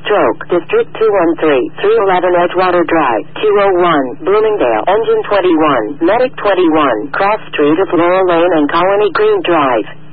Stroke, District 213, 311 Edgewater Drive, 201, Bloomingdale, Engine 21, Medic 21, Cross Street of Laurel Lane and Colony Green Drive.